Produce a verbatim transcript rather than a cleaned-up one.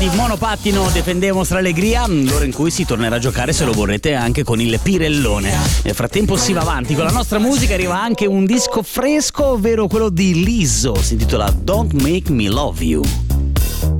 Monopattino defende Mostra Allegria, l'ora in cui si tornerà a giocare, se lo vorrete, anche con il Pirellone. Nel frattempo si va avanti con la nostra musica, arriva anche un disco fresco, ovvero quello di Lizzo, si intitola Don't Make Me Love You.